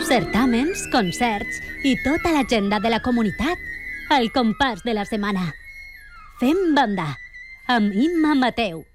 certàmens, concerts i tota l'agenda de la comunitat al compàs de la setmana. Fem banda amb Imma Mateu.